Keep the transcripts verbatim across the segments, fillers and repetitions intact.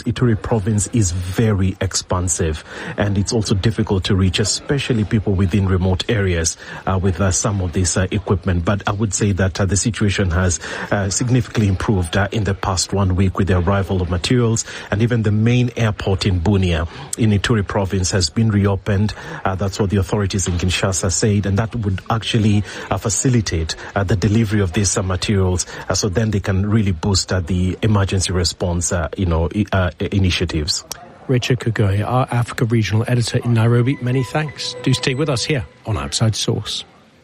Ituri province is very expansive, and it's also difficult to reach, especially people within remote areas uh, with uh, some of this uh, equipment. But I would say that uh, the situation has uh, significantly improved uh, in the past one week with the arrival of materials, and even the main airport in Bunia in Ituri province has been reopened. Uh, that's what the authorities in Kinshasa said, and that would actually uh, facilitate uh, the delivery of these uh, materials, uh, so then they can really boost uh, the emergency response, uh, you know, uh, initiatives. Richard Kugoy, our Africa Regional Editor in Nairobi, many thanks. Do stay with us here on Outside Source.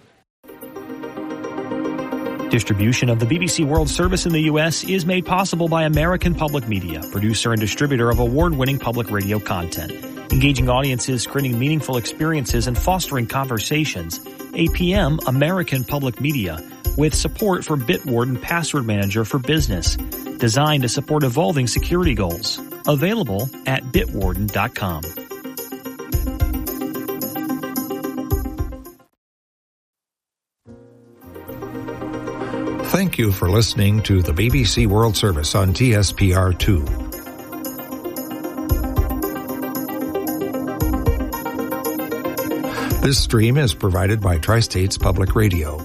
Distribution of the B B C World Service in the U S is made possible by American Public Media, producer and distributor of award-winning public radio content. Engaging audiences, creating meaningful experiences, and fostering conversations. A P M American Public Media, with support for Bitwarden Password Manager for Business, designed to support evolving security goals. Available at bitwarden dot com. Thank you for listening to the B B C World Service on T S P R two. This stream is provided by Tri-States Public Radio.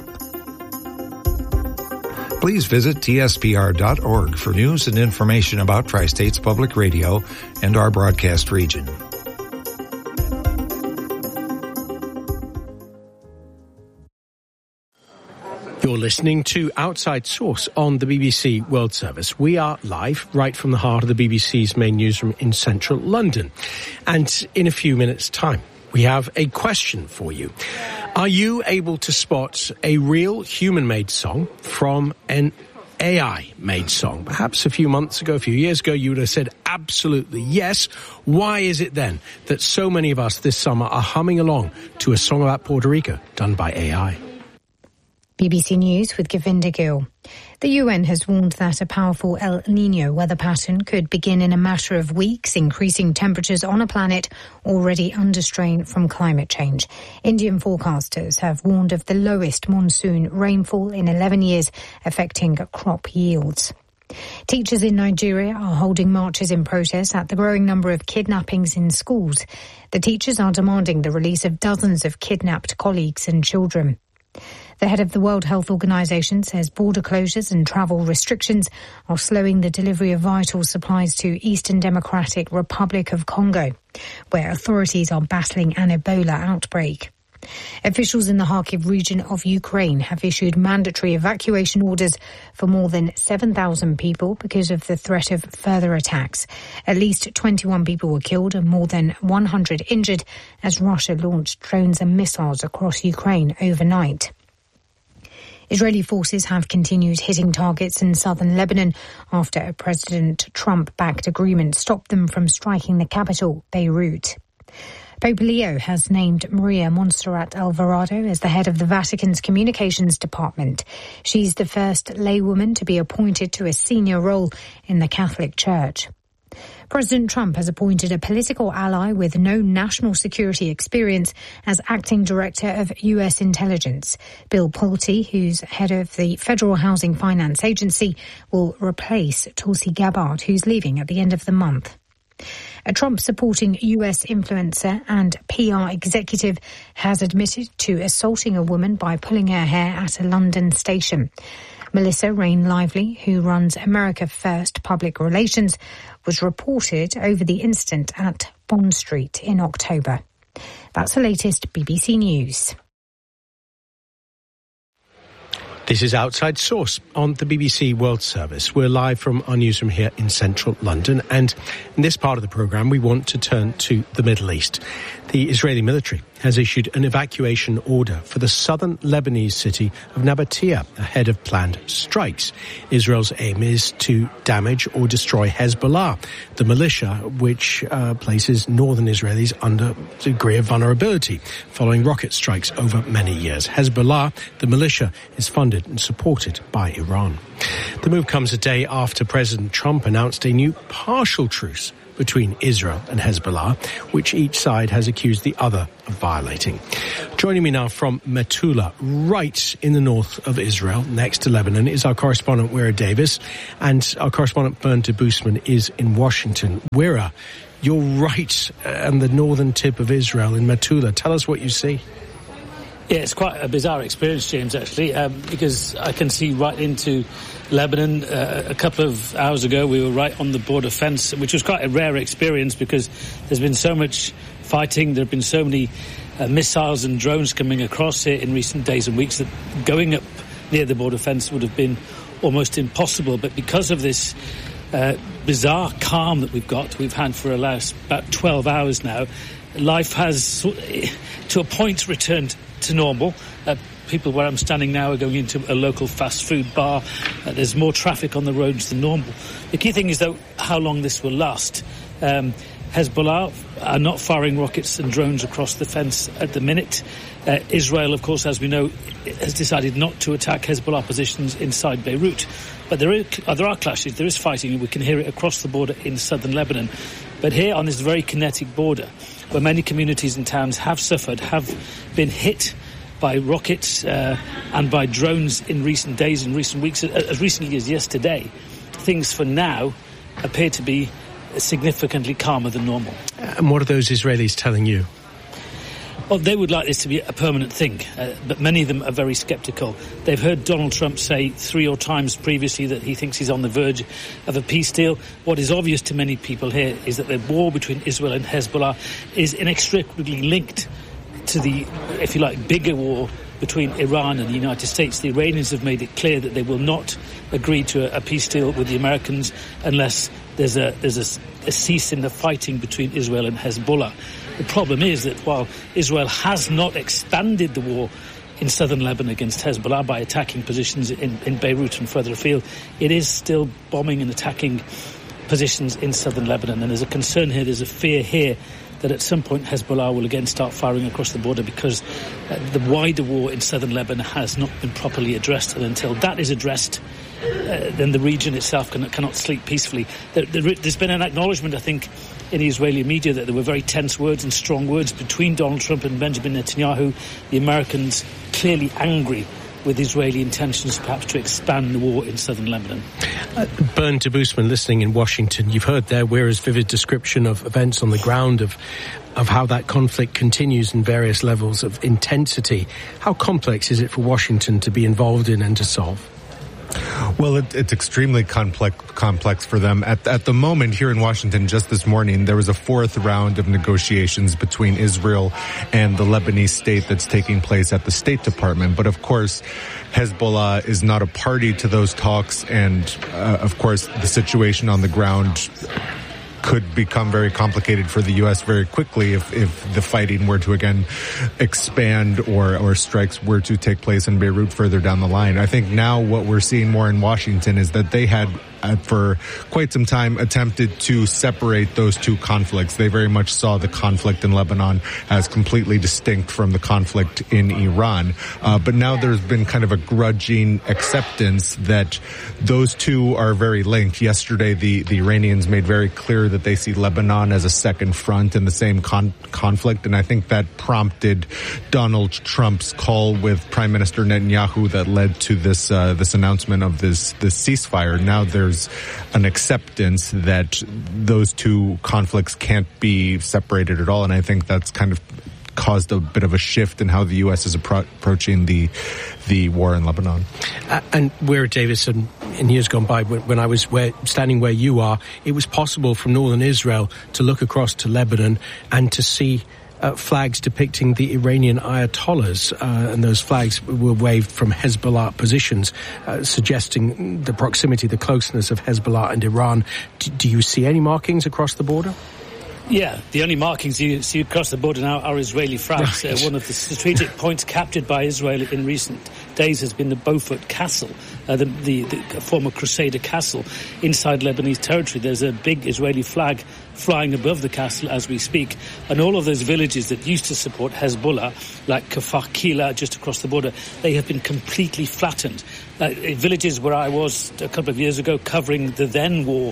Please visit T S P R dot org for news and information about Tri-States Public Radio and our broadcast region. You're listening to Outside Source on the B B C World Service. We are live right from the heart of the B B C's main newsroom in central London. And in a few minutes' time, we have a question for you. Are you able to spot a real human-made song from an A I-made song? Perhaps a few months ago, a few years ago, you would have said absolutely yes. Why is it then that so many of us this summer are humming along to a song about Puerto Rico done by A I? B B C News with Govinda Gill. The U N has warned that a powerful El Niño weather pattern could begin in a matter of weeks, increasing temperatures on a planet already under strain from climate change. Indian forecasters have warned of the lowest monsoon rainfall in eleven years, affecting crop yields. Teachers in Nigeria are holding marches in protest at the growing number of kidnappings in schools. The teachers are demanding the release of dozens of kidnapped colleagues and children. The head of the World Health Organization says border closures and travel restrictions are slowing the delivery of vital supplies to Eastern Democratic Republic of Congo, where authorities are battling an Ebola outbreak. Officials in the Kharkiv region of Ukraine have issued mandatory evacuation orders for more than seven thousand people because of the threat of further attacks. At least twenty-one people were killed and more than one hundred injured as Russia launched drones and missiles across Ukraine overnight. Israeli forces have continued hitting targets in southern Lebanon after a President Trump-backed agreement stopped them from striking the capital, Beirut. Pope Leo has named Maria Montserrat Alvarado as the head of the Vatican's communications department. She's the first laywoman to be appointed to a senior role in the Catholic Church. President Trump has appointed a political ally with no national security experience as acting director of U S intelligence. Bill Pulte, who's head of the Federal Housing Finance Agency, will replace Tulsi Gabbard, who's leaving at the end of the month. A Trump-supporting U S influencer and P R executive has admitted to assaulting a woman by pulling her hair at a London station. Melissa Rain Lively, who runs America First Public Relations, was reported over the incident at Bond Street in October. That's the latest B B C News. This is Outside Source on the B B C World Service. We're live from our newsroom here in central London, and in this part of the programme we want to turn to the Middle East. The Israeli military has issued an evacuation order for the southern Lebanese city of Nabatea ahead of planned strikes. Israel's aim is to damage or destroy Hezbollah, the militia which uh, places northern Israelis under a degree of vulnerability following rocket strikes over many years. Hezbollah, the militia, is funded and supported by Iran. The move comes a day after President Trump announced a new partial truce between Israel and Hezbollah, which each side has accused the other of violating. Joining me now from Metula, right in the north of Israel, next to Lebanon, is our correspondent Wira Davis, and our correspondent Bernd de Boosman is in Washington. Wira, you're right on the northern tip of Israel in Metula. Tell us what you see. Yeah, it's quite a bizarre experience, James, actually, um, because I can see right into Lebanon. Uh, a couple of hours ago, we were right on the border fence, which was quite a rare experience because there's been so much fighting. There have been so many uh, missiles and drones coming across here in recent days and weeks that going up near the border fence would have been almost impossible. But because of this uh, bizarre calm that we've got, we've had for the last about twelve hours now, life has, to a point, returned to normal. Uh, people where I'm standing now are going into a local fast food bar. Uh, there's more traffic on the roads than normal. The key thing is, though, how long this will last. Um, Hezbollah are not firing rockets and drones across the fence at the minute. Uh, Israel, of course, as we know, has decided not to attack Hezbollah positions inside Beirut. But there, is, uh, there are clashes, there is fighting, and we can hear it across the border in southern Lebanon. But here on this very kinetic border, where many communities and towns have suffered, have been hit by rockets uh, and by drones in recent days and recent weeks, as recently as yesterday, things for now appear to be significantly calmer than normal. And what are those Israelis telling you? Well, they would like this to be a permanent thing, uh, but many of them are very sceptical. They've heard Donald Trump say three or times previously that he thinks he's on the verge of a peace deal. What is obvious to many people here is that the war between Israel and Hezbollah is inextricably linked to the, if you like, bigger war between Iran and the United States. The Iranians have made it clear that they will not agree to a, a peace deal with the Americans unless there's a there's a, a cease in the fighting between Israel and Hezbollah. The problem is that while Israel has not expanded the war in southern Lebanon against Hezbollah by attacking positions in, in Beirut and further afield, it is still bombing and attacking positions in southern Lebanon. And there's a concern here, there's a fear here that at some point Hezbollah will again start firing across the border because uh, the wider war in southern Lebanon has not been properly addressed. And until that is addressed, uh, then the region itself can, cannot sleep peacefully. There, there, there's been an acknowledgement, I think, in the Israeli media that there were very tense words and strong words between Donald Trump and Benjamin Netanyahu. The Americans clearly angry with Israeli intentions perhaps to expand the war in southern Lebanon. Uh, Bernd de Boosman, listening in Washington, you've heard there Wira's vivid description of events on the ground, of of how that conflict continues in various levels of intensity. How complex is it for Washington to be involved in and to solve? Well, it, it's extremely complex complex for them. At, at the moment, here in Washington, just this morning, there was a fourth round of negotiations between Israel and the Lebanese state that's taking place at the State Department. But of course, Hezbollah is not a party to those talks, and uh, of course, the situation on the ground could become very complicated for the U S very quickly if, if the fighting were to again expand or, or strikes were to take place in Beirut further down the line. I think now what we're seeing more in Washington is that they had uh, for quite some time attempted to separate those two conflicts. They very much saw the conflict in Lebanon as completely distinct from the conflict in Iran. Uh, but now there's been kind of a grudging acceptance that those two are very linked. Yesterday, the, the Iranians made very clear that they see Lebanon as a second front in the same con- conflict, and I think that prompted Donald Trump's call with Prime Minister Netanyahu that led to this uh, this announcement of this this ceasefire. Now there's an acceptance that those two conflicts can't be separated at all, and I think that's kind of caused a bit of a shift in how the U S is appro- approaching the the war in Lebanon. Uh, and Wira Davison, in years gone by, when, when I was where, standing where you are, it was possible from northern Israel to look across to Lebanon and to see uh, flags depicting the Iranian Ayatollahs, uh, and those flags were waved from Hezbollah positions, uh, suggesting the proximity, the closeness of Hezbollah and Iran. D- do you see any markings across the border? Yeah, the only markings you see across the border now are Israeli flags. Right. Uh, one of the strategic points captured by Israel in recent days has been the Beaufort Castle, uh, the, the, the former Crusader castle inside Lebanese territory. There's a big Israeli flag flying above the castle as we speak, and all of those villages that used to support Hezbollah, like Kafar Kila just across the border, they have been completely flattened. Uh, villages where I was a couple of years ago covering the then war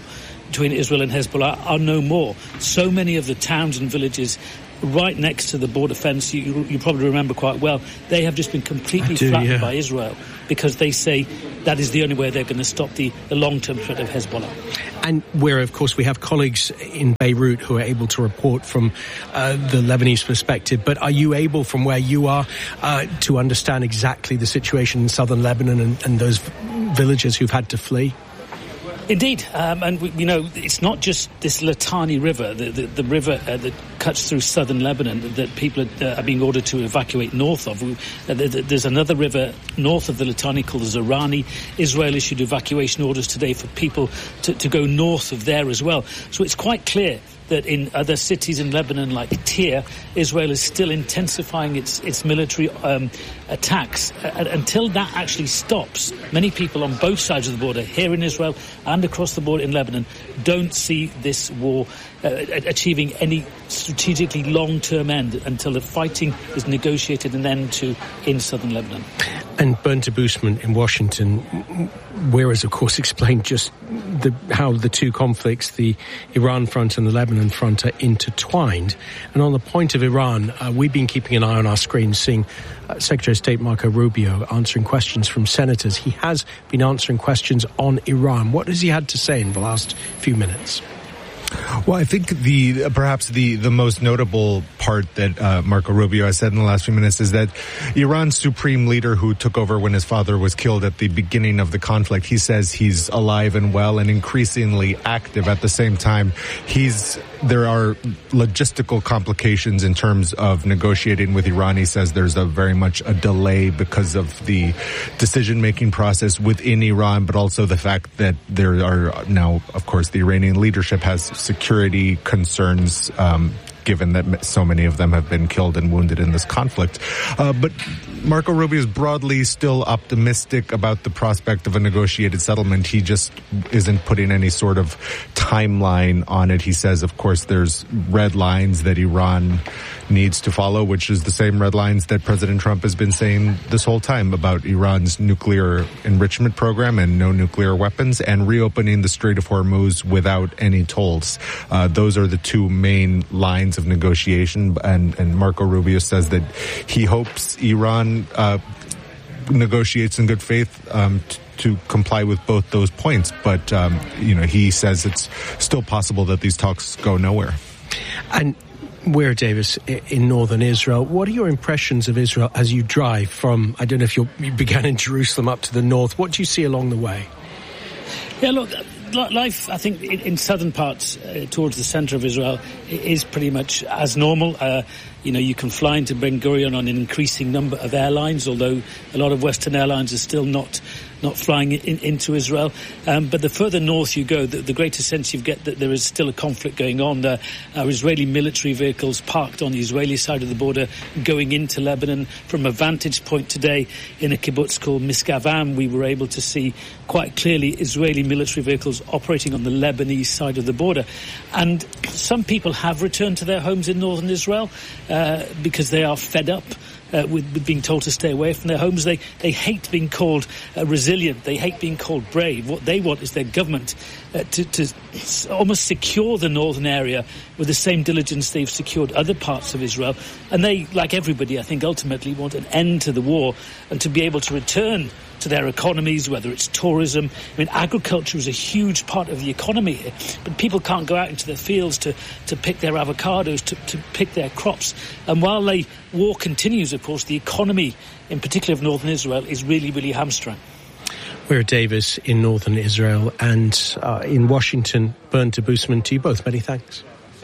between Israel and Hezbollah are no more. So many of the towns and villages right next to the border fence, you, you probably remember quite well, they have just been completely do, flattened yeah. by Israel because they say that is the only way they're going to stop the, the long-term threat of Hezbollah. And where, of course, we have colleagues in Beirut who are able to report from uh, the Lebanese perspective, but are you able, from where you are, uh, to understand exactly the situation in southern Lebanon and, and those villagers who've had to flee? Indeed, um, and we, you know, it's not just this Litani River, the, the, the river uh, that cuts through southern Lebanon that people are, uh, are being ordered to evacuate north of. We, uh, there's another river north of the Litani called the Zerani. Israel issued evacuation orders today for people to, to go north of there as well. So it's quite clear that in other cities in Lebanon like Tyre, Israel is still intensifying its its military um, attacks. Uh, until that actually stops, many people on both sides of the border, here in Israel and across the border in Lebanon, don't see this war uh, achieving any strategically long-term end until the fighting is negotiated an end to in southern Lebanon. And Bernd Debusmann in Washington, whereas, of course, explained just the, how the two conflicts, the Iran front and the Lebanon front, are intertwined. And on the point of Iran, uh, we've been keeping an eye on our screens, seeing uh, Secretary of State Marco Rubio answering questions from senators. He has been answering questions on Iran. What has he had to say in the last few minutes? Well, I think the uh, perhaps the, the most notable part that uh, Marco Rubio has said in the last few minutes is that Iran's supreme leader, who took over when his father was killed at the beginning of the conflict, he says he's alive and well and increasingly active. At the same time, he's there are logistical complications in terms of negotiating with Iran. He says there's a very much a delay because of the decision-making process within Iran, but also the fact that there are now, of course, the Iranian leadership has security concerns, um, given that so many of them have been killed and wounded in this conflict. Uh, but Marco Rubio is broadly still optimistic about the prospect of a negotiated settlement. He just isn't putting any sort of timeline on it. He says, of course, there's red lines that Iran needs to follow, which is the same red lines that President Trump has been saying this whole time about Iran's nuclear enrichment program and no nuclear weapons, and reopening the Strait of Hormuz without any tolls. Uh, those are the two main lines of negotiation, and, and Marco Rubio says that he hopes Iran uh, negotiates in good faith um, t- to comply with both those points. But, um, you know, he says it's still possible that these talks go nowhere. And Weir Davis in northern Israel, what are your impressions of Israel as you drive from, I don't know if you're, you began in Jerusalem up to the north, what do you see along the way? Yeah, look, life, I think, in, in southern parts uh, towards the centre of Israel is pretty much as normal. Uh, you know, you can fly into Ben Gurion on an increasing number of airlines, although a lot of Western airlines are still not not flying in, into Israel. Um, but the further north you go, the, the greater sense you get that there is still a conflict going on. There are Israeli military vehicles parked on the Israeli side of the border going into Lebanon. From a vantage point today in a kibbutz called Miskavam, we were able to see quite clearly Israeli military vehicles operating on the Lebanese side of the border. And some people have returned to their homes in northern Israel uh, because they are fed up Uh, with, with being told to stay away from their homes. They they hate being called uh, resilient. They hate being called brave. What they want is their government uh, to, to almost secure the northern area with the same diligence they've secured other parts of Israel. And they, like everybody, I think, ultimately want an end to the war and to be able to return to their economies, whether it's tourism. I mean, agriculture is a huge part of the economy here, but people can't go out into the fields to, to pick their avocados, to, to pick their crops. And while the war continues, of course, the economy, in particular of northern Israel, is really, really hamstrung. Weir Davis in northern Israel, and uh, in Washington, Bernd Debusmann, to you both. Many thanks.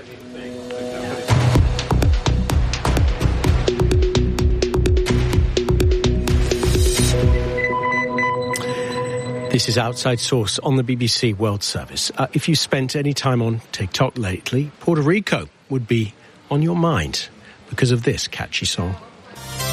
This is Outside Source on the B B C World Service. Uh, if you spent any time on TikTok lately, Puerto Rico would be on your mind because of this catchy song.